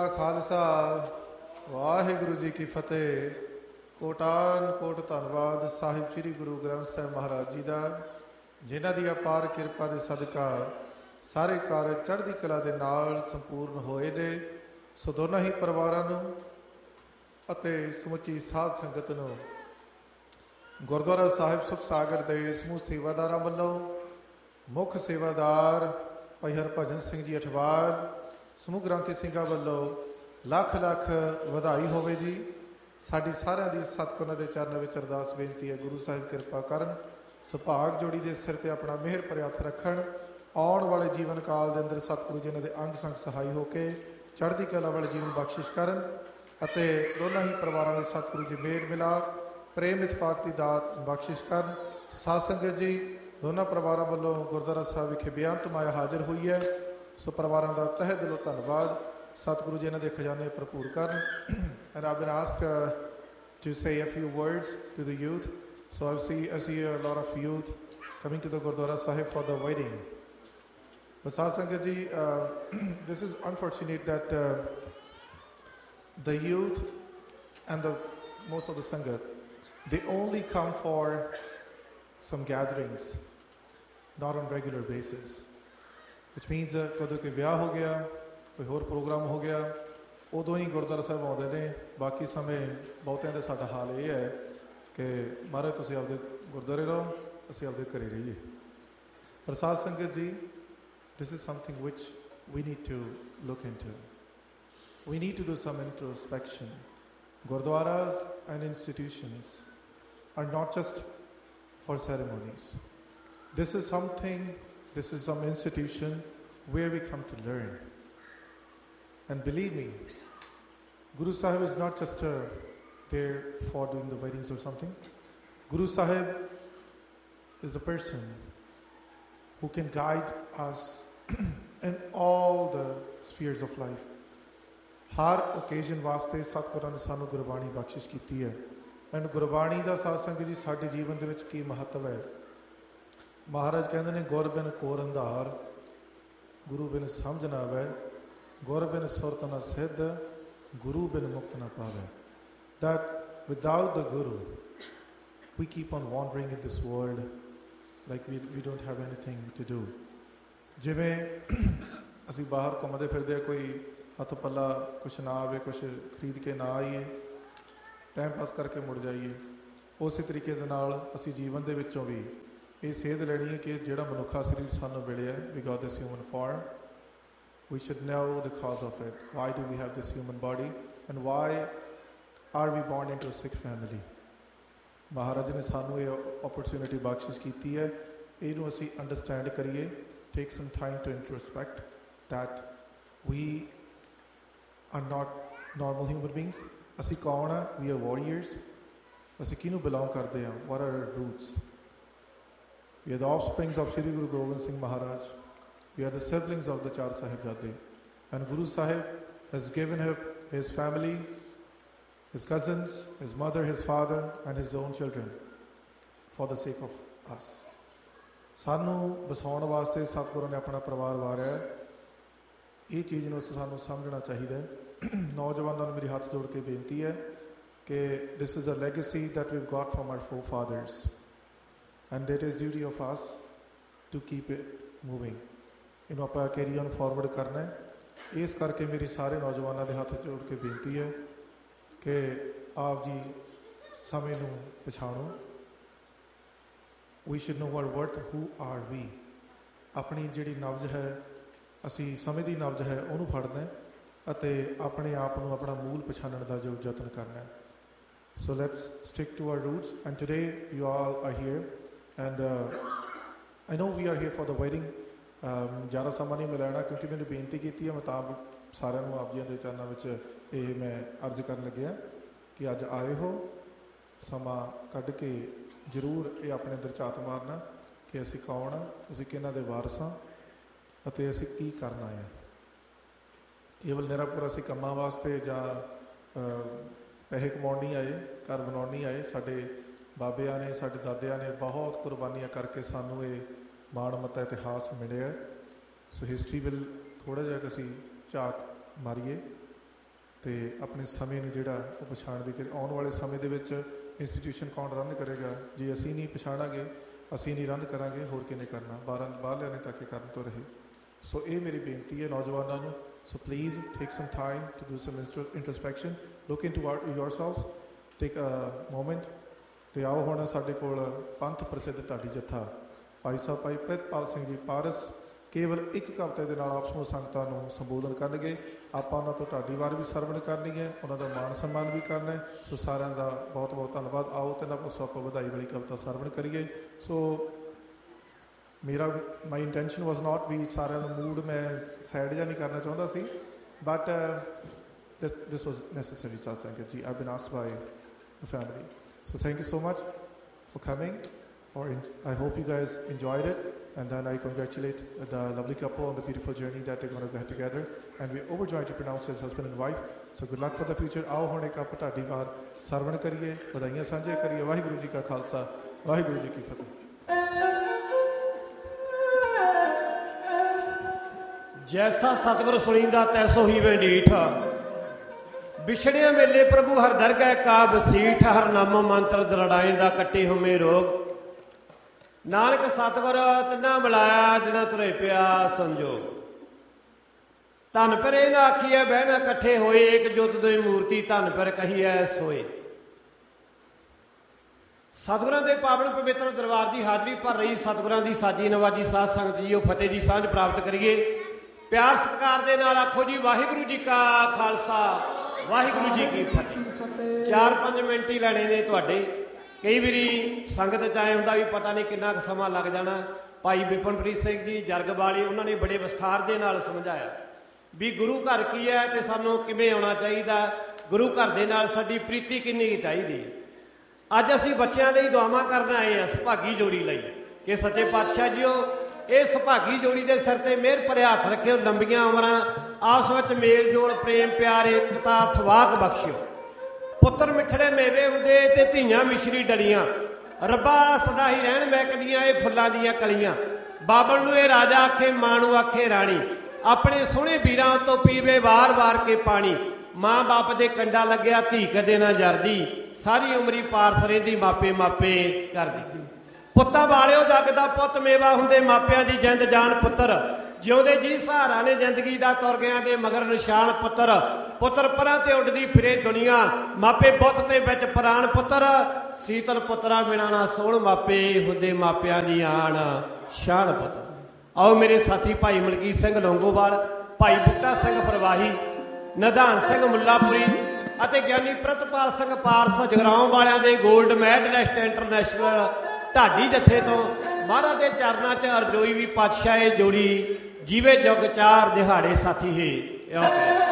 ਕਾ ਖਾਲਸਾ ਵਾਹਿਗੁਰੂ ਜੀ ਕੀ ਫਤਿਹ। ਕੋਟਾਨ ਕੋਟ ਧੰਨਵਾਦ ਸਾਹਿਬ ਸ੍ਰੀ ਗੁਰੂ ਗ੍ਰੰਥ ਸਾਹਿਬ ਮਹਾਰਾਜ ਜੀ ਦਾ, ਜਿਨ੍ਹਾਂ ਦੀ ਅਪਾਰ ਕਿਰਪਾ ਦੇ ਸਦਕਾ ਸਾਰੇ ਕਾਰਜ ਚੜ੍ਹਦੀ ਕਲਾ ਦੇ ਨਾਲ ਸੰਪੂਰਨ ਹੋਏ ਨੇ। ਸੋ ਦੋਨਾਂ ਹੀ ਪਰਿਵਾਰਾਂ ਨੂੰ ਅਤੇ ਸਮੁੱਚੀ ਸਾਧ ਸੰਗਤ ਨੂੰ ਗੁਰਦੁਆਰਾ ਸਾਹਿਬ ਸੁਖ ਸਾਗਰ ਦੇ ਸਮੂਹ ਸੇਵਾਦਾਰਾਂ ਵੱਲੋਂ ਮੁੱਖ ਸੇਵਾਦਾਰ ਭਾਈ ਹਰਭਜਨ ਸਿੰਘ ਜੀ ਅਠਵਾਲ, ਸਮੂਹ ਗ੍ਰੰਥੀ ਸਿੰਘਾਂ ਵੱਲੋਂ ਲੱਖ ਲੱਖ ਵਧਾਈ ਹੋਵੇ ਜੀ। ਸਾਡੀ ਸਾਰਿਆਂ ਦੀ ਸਤਿਗੁਰਾਂ ਦੇ ਚਰਨਾਂ ਵਿੱਚ ਅਰਦਾਸ ਬੇਨਤੀ ਹੈ, ਗੁਰੂ ਸਾਹਿਬ ਕਿਰਪਾ ਕਰਨ, ਸੁਭਾਗ ਜੋੜੀ ਦੇ ਸਿਰ ਤੇ ਆਪਣਾ ਮਿਹਰ ਭਰਿਆ ਹੱਥ ਰੱਖਣ। ਆਉਣ ਵਾਲੇ ਜੀਵਨ ਕਾਲ ਦੇ ਅੰਦਰ ਸਤਿਗੁਰੂ ਜੀ ਇਹਨਾਂ ਦੇ ਅੰਗ ਸੰਗ ਸਹਾਈ ਹੋ ਕੇ ਚੜ੍ਹਦੀ ਕਲਾ ਵਾਲੇ ਜੀਵਨ ਬਖਸ਼ਿਸ਼ ਕਰਨ ਅਤੇ ਦੋਨਾਂ ਹੀ ਪਰਿਵਾਰਾਂ ਨੂੰ ਸਤਿਗੁਰੂ ਜੀ ਮੇਰ ਮਿਲਾਪ ਪ੍ਰੇਮ ਇਤਫਾਕ ਦੀ ਦਾਤ ਬਖਸ਼ਿਸ਼ ਕਰਨ। ਸਾਧ ਸੰਗਤ ਜੀ, ਦੋਨਾਂ ਪਰਿਵਾਰਾਂ ਵੱਲੋਂ ਗੁਰਦੁਆਰਾ ਸਾਹਿਬ ਵਿਖੇ ਬੇਅੰਤ ਮਾਇਆ ਹਾਜ਼ਰ ਹੋਈ ਹੈ। ਸੋ ਪਰਿਵਾਰਾਂ ਦਾ ਤਹਿ ਦਿਲੋਂ ਧੰਨਵਾਦ। ਸਤਿਗੁਰੂ ਜੀ ਇਹਨਾਂ ਦੇ ਖਜ਼ਾਨੇ ਭਰਪੂਰ ਕਰਨ। And I've been asked to say a few words to the youth. So I see a lot of youth coming to the Gurdwara Sahib for the wedding. But Saad Sangat ji, this is unfortunate that the youth and most of the Sangat, they only come for some gatherings, not on regular basis. Which means ਕਦੋਂ ਕੋਈ ਵਿਆਹ ਹੋ ਗਿਆ, ਕੋਈ ਹੋਰ programme ਹੋ ਗਿਆ, ਉਦੋਂ ਹੀ ਗੁਰਦੁਆਰਾ ਸਾਹਿਬ ਆਉਂਦੇ ਨੇ। ਬਾਕੀ ਸਮੇਂ ਬਹੁਤਿਆਂ ਦਾ ਸਾਡਾ ਹਾਲ ਇਹ ਹੈ ਕਿ ਮਹਾਰਾਜ ਤੁਸੀਂ ਆਪਦੇ ਗੁਰਦੁਆਰੇ ਰਹੋ, ਅਸੀਂ ਆਪਦੇ ਘਰੇ ਰਹੀਏ। ਪਰ ਸਾਧ ਸੰਗਤ ਜੀ, this is something which we need to look into. We need to do some introspection. Gurdwaras and institutions are not just for ceremonies. This is some institution where we come to learn. And believe me, Guru Sahib is not just there for doing the weddings or something. Guru Sahib is the person who can guide us in all the spheres of life. Har occasion ਵਾਸਤੇ ਸਤਿਗੁਰਾਂ ਨੇ ਸਾਨੂੰ ਗੁਰਬਾਣੀ ਬਖਸ਼ਿਸ਼ ਕੀਤੀ ਹੈ। And Gurbani ਦਾ ਸਾਧ ਸੰਗਤ ਜੀ ਸਾਡੇ ਜੀਵਨ ਦੇ ਵਿੱਚ ਕੀ ਮਹੱਤਵ ਹੈ। ਮਹਾਰਾਜ ਕਹਿੰਦੇ ਨੇ, ਗੁਰ ਬਿਨ ਕੋਰ ਅੰਧਾਰ, ਗੁਰੂ ਬਿਨ ਸਮਝ ਨਾ ਆਵੈ, ਗੁਰ ਬਿਨ ਸੁਰਤ ਨਾ ਸਿੱਧ, ਗੁਰੂ ਬਿਨ ਮੁਕਤ ਨਾ ਪਾਵੈ। That without the Guru, we keep on wandering in this world like we don't have anything to do. ਜਿਵੇਂ ਅਸੀਂ ਬਾਹਰ ਘੁੰਮਦੇ ਫਿਰਦੇ, ਕੋਈ ਹੱਥ ਪੱਲਾ ਕੁਛ ਨਾ ਆਵੇ, ਕੁਛ ਖਰੀਦ ਕੇ ਨਾ ਆਈਏ, ਟਾਈਮ ਪਾਸ ਕਰਕੇ ਮੁੜ ਜਾਈਏ, ਉਸੇ ਤਰੀਕੇ ਦੇ ਨਾਲ ਅਸੀਂ ਜੀਵਨ ਦੇ ਵਿੱਚੋਂ ਵੀ ਇਹ ਸੇਧ ਲੈਣੀ ਹੈ ਕਿ ਜਿਹੜਾ ਮਨੁੱਖਾ ਸਰੀਰ ਸਾਨੂੰ ਮਿਲਿਆ, we got this human form, we should know the cause of it. Why do we have this human body and why are we born into a Sikh family? ਮਹਾਰਾਜ ਨੇ ਸਾਨੂੰ ਇਹ ਓਪਰਚੁਨਿਟੀ ਬਖਸ਼ਿਸ਼ ਕੀਤੀ ਹੈ, ਇਹਨੂੰ ਅਸੀਂ ਅੰਡਰਸਟੈਂਡ ਕਰੀਏ। Take some time to introspect that we are not normal human beings. ਅਸੀਂ ਕੌਣ ਹਾਂ? We are warriors. ਅਸੀਂ ਕਿਹਨੂੰ ਬਿਲੋਂਗ ਕਰਦੇ ਹਾਂ? What are our roots? We are the offsprings of Shri Guru Gobind Singh Maharaj. We are the siblings of the Char Sahibzade. And Guru Sahib has given his family, his cousins, his mother, his father and his own children for the sake of us. ਸਾਨੂੰ ਬਸਾਉਣ ਵਾਸਤੇ ਸਤਿਗੁਰਾਂ ਨੇ ਆਪਣਾ ਪਰਿਵਾਰ ਵਾਰਿਆ। ਇਹ ਚੀਜ਼ ਨੂੰ ਸਾਨੂੰ ਸਮਝਣਾ ਚਾਹੀਦਾ ਹੈ। ਨੌਜਵਾਨਾਂ ਨੂੰ ਮੇਰੀ ਹੱਥ ਜੋੜ ਕੇ ਬੇਨਤੀ ਹੈ ਕਿ this is the legacy that we've got from our forefathers and it is duty of us to keep it moving. ਇਹਨੂੰ ਆਪਾਂ ਕੈਰੀ ਔਨ ਫਾਰਵਰਡ ਕਰਨਾ ਹੈ। ਇਸ ਕਰਕੇ ਮੇਰੀ ਸਾਰੇ ਨੌਜਵਾਨਾਂ ਦੇ ਹੱਥ ਜੋੜ ਕੇ ਬੇਨਤੀ ਹੈ ਕਿ ਆਪ ਜੀ ਸਮੇਂ ਨੂੰ ਪਛਾਣੋ। We should know our worth. Who are we? ਆਪਣੀ ਜਿਹੜੀ ਨਬਜ਼ ਹੈ, ਅਸੀਂ ਸਮੇਂ ਦੀ ਨਬਜ਼ ਹੈ, ਉਹਨੂੰ ਫੜਨਾ ਹੈ ਅਤੇ ਆਪਣੇ ਆਪ ਨੂੰ ਆਪਣਾ ਮੂਲ ਪਛਾਣਨ ਦਾ ਜੋ ਯਤਨ ਕਰਨਾ ਹੈ। So let's stick to our roots. And today you all are here and I know we are here for the wedding. ਜ਼ਿਆਦਾ ਸਮਾਂ ਨਹੀਂ ਮਿਲਣਾ ਕਿਉਂਕਿ ਮੈਨੂੰ ਬੇਨਤੀ ਕੀਤੀ ਹੈ, ਮੈਂ ਤਾਂ ਸਾਰਿਆਂ ਨੂੰ ਆਪ ਜੀਆਂ ਦੇ ਚਰਨਾਂ ਵਿੱਚ ਇਹ ਮੈਂ ਅਰਜ਼ ਕਰਨ ਲੱਗਿਆ ਕਿ ਅੱਜ ਆਏ ਹੋ, ਸਮਾਂ ਕੱਢ ਕੇ ਜ਼ਰੂਰ ਇਹ ਆਪਣੇ ਅੰਦਰ ਝਾਤ ਮਾਰਨਾ ਕਿ ਅਸੀਂ ਕੌਣ ਹਾਂ, ਅਸੀਂ ਕਿਹਨਾਂ ਦੇ ਵਾਰਸ ਹਾਂ ਅਤੇ ਅਸੀਂ ਕੀ ਕਰਨਾ ਹੈ। ਕੇਵਲ ਨਿਰਾਪੁਰ ਅਸੀਂ ਕੰਮਾਂ ਵਾਸਤੇ ਜਾਂ ਪੈਸੇ ਕਮਾਉਣ ਨਹੀਂ ਆਏ, ਘਰ ਬਣਾਉਣ ਨਹੀਂ ਆਏ। ਸਾਡੇ ਬਾਬਿਆਂ ਨੇ, ਸਾਡੇ ਦਾਦਿਆਂ ਨੇ ਬਹੁਤ ਕੁਰਬਾਨੀਆਂ ਕਰਕੇ ਸਾਨੂੰ ਇਹ ਮਾਣ ਮੱਤਾ ਇਤਿਹਾਸ ਮਿਲਿਆ। ਸੋ ਹਿਸਟਰੀ ਵੱਲ ਥੋੜ੍ਹਾ ਜਿਹਾ ਅਸੀਂ ਝਾਕ ਮਾਰੀਏ ਤੇ ਆਪਣੇ ਸਮੇਂ ਨੂੰ ਜਿਹੜਾ ਉਹ ਪਛਾਣ ਦੀ ਆਉਣ ਵਾਲੇ ਸਮੇਂ ਦੇ ਵਿੱਚ ਇੰਸਟੀਟਿਊਸ਼ਨ ਕੌਣ ਰਨ ਕਰੇਗਾ? ਜੇ ਅਸੀਂ ਨਹੀਂ ਪਛਾਣਾਂਗੇ, ਅਸੀਂ ਨਹੀਂ ਰਨ ਕਰਾਂਗੇ, ਹੋਰ ਕਿਹਨੇ ਕਰਨਾ? ਬਾਹਰਲਿਆਂ ਨੇ ਤਾਂ ਕਿ ਕਰਨ ਤੋਂ ਰਹੇ। ਸੋ ਇਹ ਮੇਰੀ ਬੇਨਤੀ ਹੈ ਨੌਜਵਾਨਾਂ ਨੂੰ। So please take some time to do sum ਇੰਟਰਸਪੈਕਸ਼ਨ, look into yourselves, take a moment. ਤੇ ਆਓ ਹੁਣ ਸਾਡੇ ਕੋਲ ਪੰਥ ਪ੍ਰਸਿੱਧ ਢਾਡੀ ਜੱਥਾ ਭਾਈ ਸਾਹਿਬ ਭਾਈ ਪ੍ਰਿਤਪਾਲ ਸਿੰਘ ਜੀ ਪਾਰਸ ਕੇਵਲ ਇੱਕ ਕਵਿਤਾ ਦੇ ਨਾਲ ਆਪ ਸਮੂਹ ਸੰਗਤਾਂ ਨੂੰ ਸੰਬੋਧਨ ਕਰਨਗੇ। ਆਪਾਂ ਉਹਨਾਂ ਤੋਂ ਢਾਡੀ ਵਾਰ ਵੀ ਸਰਵਣ ਕਰਨੀ ਹੈ, ਉਹਨਾਂ ਦਾ ਮਾਣ ਸਨਮਾਨ ਵੀ ਕਰਨਾ ਹੈ। ਸੋ ਸਾਰਿਆਂ ਦਾ ਬਹੁਤ ਬਹੁਤ ਧੰਨਵਾਦ। ਆਓ ਤੇ ਇਹਨਾਂ ਪਾਸੋਂ ਆਪਾਂ ਵਧਾਈ ਵਾਲੀ ਕਵਿਤਾ ਸਰਵਣ ਕਰੀਏ। ਸੋ ਮਾਈ ਇੰਟੈਂਸ਼ਨ ਵਾਜ਼ ਨਾਟ ਵੀ ਸਾਰਿਆਂ ਨੂੰ ਮੂਡ ਮੈਂ ਸਾਈਡ ਜਿਹਾ ਨਹੀਂ ਕਰਨਾ ਚਾਹੁੰਦਾ ਸੀ, but this was necessary, Sat Sangat ji. I've been asked by the family. So thank you so much for coming. I hope you guys enjoyed it, and then I congratulate the lovely couple on the beautiful journey that they're going to have together, and we're overjoyed to pronounce as husband and wife. So good luck for the future. ਆਓ ਹੁਣ ਇੱਕ ਆਪਾਂ ਢਾਡੀ ਵਾਰ ਸਰਵਣ ਕਰੀਏ, ਵਧਾਈਆਂ ਸਾਂਝੇ ਕਰੀਏ। ਵਾਹਿਗੁਰੂ ਜੀ ਕਾ ਖਾਲਸਾ, ਵਾਹਿਗੁਰੂ ਜੀ ਕੀ ਫਤਿਹ। ਜੈਸਾ ਸਤਿਗੁਰ ਸੁਣੀਂਦਾ ਤੈਸੋ ਹੀ ਵੇਂਡੀਠ, ਵਿਛੜਿਆ ਮੇਲੇ ਪ੍ਰਭੂ ਹਰ ਦਰਗਹਿ ਕਾ ਬਸੀਠ, ਹਰ ਨਾਮੋ ਮੰਤਰ ਦਰੜਾਇਂਦਾ ਕੱਟੇ ਹੁਮੇ ਰੋਗ, ਨਾਨਕ ਸਤਿਗੁਰ ਤਿੰਨਾ ਮਿਲਾਇਆ ਜਿਨਾ ਤੁਰੇ ਪਿਆ ਸੰਜੋਗ। ਧਨ ਪਰ ਇਹ ਨਾ ਆਖੀਐ ਬਹਿਣਾ ਇਕੱਠੇ ਹੋਏ, ਇੱਕ ਜੁੱਤ ਦੋਈ ਮੂਰਤੀ ਧਨ ਪਰ ਕਹੀਐ ਸੋਏ। ਸਤਿਗੁਰਾਂ ਦੇ ਪਾਵਨ ਪਵਿੱਤਰ ਦਰਬਾਰ ਦੀ ਹਾਜ਼ਰੀ ਭਰ ਰਹੀ ਸਤਿਗੁਰਾਂ ਦੀ ਸਾਜੀ ਨਵਾਜੀ ਸਾਧ ਸੰਗਤ ਜੀਓ, ਫਤਿਹ ਦੀ ਸਾਂਝ ਪ੍ਰਾਪਤ ਕਰੀਏ। ਪਿਆਰ ਸਤਿਕਾਰ ਦੇ ਨਾਲ ਆਖੋ ਜੀ ਵਾਹਿਗੁਰੂ ਜੀ ਕਾ ਖਾਲਸਾ, ਵਾਹਿਗੁਰੂ ਜੀ ਕੀ ਫਤਿਹ। 4-5 ਮਿੰਟ ਹੀ ਲੈਣੇ ਨੇ ਤੁਹਾਡੇ। ਕਈ ਵਾਰੀ ਸੰਗਤ 'ਚ ਆਏ ਹੁੰਦਾ ਵੀ ਪਤਾ ਨਹੀਂ ਕਿੰਨਾ ਕੁ ਸਮਾਂ ਲੱਗ ਜਾਣਾ। ਭਾਈ ਬਿਪਨਪ੍ਰੀਤ ਸਿੰਘ ਜੀ ਜਰਗਵਾਲੀ, ਉਹਨਾਂ ਨੇ ਬੜੇ ਵਿਸਥਾਰ ਦੇ ਨਾਲ ਸਮਝਾਇਆ ਵੀ ਗੁਰੂ ਘਰ ਕੀ ਹੈ ਤੇ ਸਾਨੂੰ ਕਿਵੇਂ ਆਉਣਾ ਚਾਹੀਦਾ, ਗੁਰੂ ਘਰ ਦੇ ਨਾਲ ਸਾਡੀ ਪ੍ਰੀਤੀ ਕਿੰਨੀ ਕੁ ਚਾਹੀਦੀ ਹੈ। ਅੱਜ ਅਸੀਂ ਬੱਚਿਆਂ ਲਈ ਦੁਆਵਾਂ ਕਰਨ ਆਏ ਹਾਂ ਸੁਭਾਗੀ ਜੋੜੀ ਲਈ ਕਿ ਸੱਚੇ ਪਾਤਸ਼ਾਹ ਜੀਓ ਇਹ ਸੁਭਾਗੀ ਜੋੜੀ ਦੇ ਸਿਰ ਤੇ ਮਿਹਰ ਭਰੇ ਹੱਥ ਰੱਖਿਓ, ਲੰਬੀਆਂ ਉਮਰਾਂ, ਆਪਸ ਵਿੱਚ ਮੇਲ ਜੋਲ, ਪ੍ਰੇਮ ਪਿਆਰ, ਏਕਤਾ ਥਵਾਕ ਬਖਸ਼ਿਓ। ਪੁੱਤਰ ਮਿੱਠੜੇ ਮੇਵੇ ਹੁੰਦੇ ਤੇ ਧੀਆਂ ਮਿਸ਼ਰੀ ਡਲੀਆਂ, ਰੱਬਾ ਸਦਾ ਹੀ ਰਹਿਣ ਮਹਿਕਦੀਆਂ ਇਹ ਫੁੱਲਾਂ ਦੀਆਂ ਕਲੀਆਂ। ਬਾਬਲ ਨੂੰ ਇਹ ਰਾਜਾ ਆਖੇ, ਮਾਂ ਨੂੰ ਆਖੇ ਰਾਣੀ, ਆਪਣੇ ਸੋਹਣੇ ਵੀਰਾਂ ਤੋਂ ਪੀਵੇ ਵਾਰ-ਵਾਰ ਕੇ ਪਾਣੀ। ਮਾਂ ਬਾਪ ਦੇ ਕੰਡਾ ਲੱਗਿਆ ਧੀ ਕਦੇ ਨਾ ਜਰਦੀ, ਸਾਰੀ ਉਮਰੀ ਪਾਰਸ ਰਹਿੰਦੀ ਮਾਪੇ ਮਾਪੇ ਕਰਦੀ। ਪੁੱਤਾਂ ਵਾਲਿਓ ਜੱਗ ਦਾ ਪੁੱਤ ਮੇਵਾ ਹੁੰਦੇ, ਮਾਪਿਆਂ ਦੀ ਜਿੰਦ ਜਾਨ ਪੁੱਤਰ, ਜਿਉਂਦੇ ਜੀ ਸਹਾਰਾ ਨੇ ਜ਼ਿੰਦਗੀ ਦਾ, ਤੁਰ ਗਿਆਂ ਦੇ ਮਗਰ ਨਿਸ਼ਾਨ ਪੁੱਤਰ। ਪੁੱਤਰ ਪਰਾਂ ਤੇ ਉੱਡਦੀ ਫਿਰੇ ਦੁਨੀਆ, ਮਾਪੇ ਬੁੱਤ ਤੇ ਵਿੱਚ ਪ੍ਰਾਣ ਪੁੱਤਰ। ਸੀਤਲ ਪੁੱਤਰਾਂ ਬਿਨਾਂ ਨਾ ਸੋਹਣ ਮਾਪੇ, ਹੁੰਦੇ ਮਾਪਿਆਂ ਦੀ ਆਣ ਸ਼ਾਨ ਪੁੱਤਰ। ਆਓ ਮੇਰੇ ਸਾਥੀ ਭਾਈ ਮਲਕੀਤ ਸਿੰਘ ਲੌਂਗੋਵਾਲ, ਭਾਈ ਬੂਟਾ ਸਿੰਘ ਫਰਵਾਹੀ, ਨਿਧਾਨ ਸਿੰਘ ਮੁੱਲਾਪੁਰੀ ਅਤੇ ਗਿਆਨੀ ਪ੍ਰਿਤਪਾਲ ਸਿੰਘ ਪਾਰਸ ਜਗਰਾਉਂ ਵਾਲਿਆਂ ਦੇ 골ਡ ਮੈਡਲਿਸਟ ਇੰਟਰਨੈਸ਼ਨਲ ਢਾਡੀ ਜੱਥੇ ਤੋਂ ਮਹਾਰਾਜ ਦੇ ਚਰਨਾਂ 'ਚ ਅਰਜ਼ੋਈ ਵੀ ਪਾਤਸ਼ਾਹ ਇਹ ਜੋੜੀ ਜੀਵੇ ਜੁਗ 4 ਦਿਹਾੜੇ ਸਾਥੀ ਹੈ।